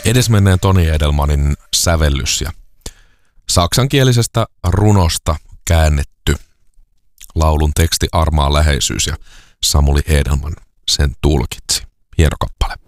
edesmenneen Toni Edelmanin sävellys ja saksankielisestä runosta käännetty laulun teksti Armaan läheisyys ja Samuli Edelman sen tulkitsi. Hieno kappale.